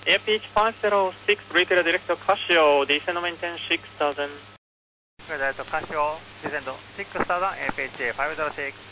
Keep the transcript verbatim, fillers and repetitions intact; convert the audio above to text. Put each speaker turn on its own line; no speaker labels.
A P H five zero six, Brigade Director Casio, descend maintain six thousand.
Brigade Director Casio, descend six thousand, A P H five zero six.